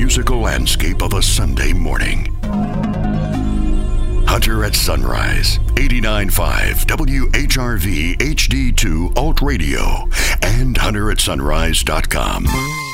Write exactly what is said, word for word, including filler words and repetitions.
musical landscape of a Sunday morning. Hunter at Sunrise, eighty-nine point five W H R V H D two Alt Radio, and hunter at sunrise dot com.